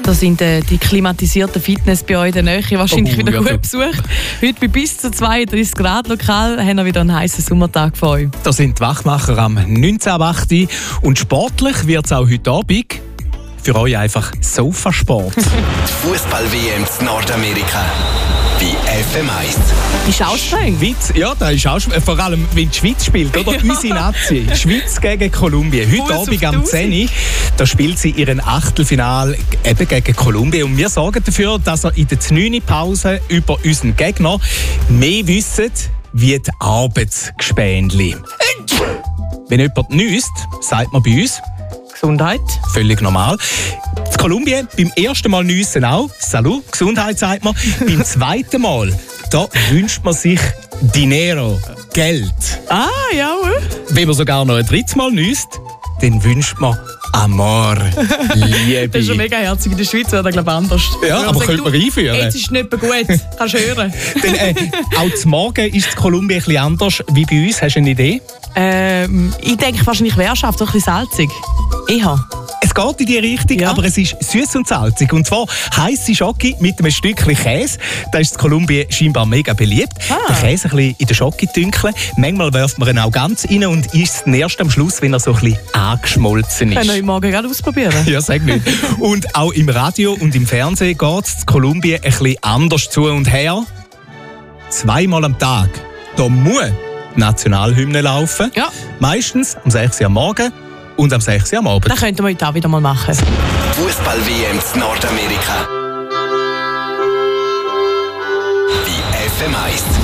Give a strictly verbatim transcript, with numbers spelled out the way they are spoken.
Da sind äh, die klimatisierten Fitness bei euch in der Nähe wahrscheinlich Oh, wieder ja, gut ja. besucht. Heute bei bis zu zweiunddreißig Grad lokal haben wir wieder einen heißen Sommertag für euch. Da sind die Wachmacher am neunzehn Uhr acht und sportlich wird es auch heute Abend für euch einfach Sofasport. Die Fußball-W M in Nordamerika bei F M eins. Die Schaustrein. Schweiz, ja, da ist auch äh, vor allem, wenn die Schweiz spielt, oder? Ja. Unsere Nazi. Schweiz gegen Kolumbien. Heute Fuss auf Abend am tausend. zehn Uhr, da spielt sie ihren Achtelfinal eben gegen Kolumbien. Und wir sorgen dafür, dass ihr in der neunten Pause über unseren Gegner mehr wisst, wie die Arbeitsgespänli. Wenn jemand nüsst, sagt man bei uns, Gesundheit. völlig normal. In Kolumbien beim ersten Mal nüssen auch. Salut, Gesundheit sagt man. Beim zweiten Mal, da wünscht man sich Dinero, Geld. Ah, ja. Wenn man sogar noch ein drittes Mal nüsst, dann wünscht man Amor, Liebe. Das ist schon mega herzig. In der Schweiz wäre das, glaube ich, anders. Ja, Wenn aber sagt, könnte man du, einführen. Jetzt ist es nicht mehr gut. Kannst du hören. Denn, äh, auch zum Morgen ist in Kolumbien ein bisschen anders wie bei uns. Hast du eine Idee? Ähm, ich denke wahrscheinlich Währschaft, so ein bisschen salzig. Eher. Es geht in die Richtung, Ja. aber es ist süß und salzig. Und zwar heisse Schoki mit einem Stückchen Käse. Da ist in Kolumbien scheinbar mega beliebt. Ah. Den Käse ein bisschen in der Schoki dünkeln. Manchmal wirft man ihn auch ganz rein und isst ihn erst am Schluss, wenn er so ein bisschen angeschmolzen ist. Können wir heute Morgen gerade ausprobieren. Ja, sag nicht. Und auch im Radio und im Fernsehen geht es in Kolumbien ein bisschen anders zu und her. Zweimal am Tag. Da muss die Nationalhymne laufen. Ja. Meistens um sechs Uhr am Morgen und um sechs Uhr am Abend. Das könnten wir heute auch wieder mal machen. Fußball-W M in Nordamerika bei F M eins.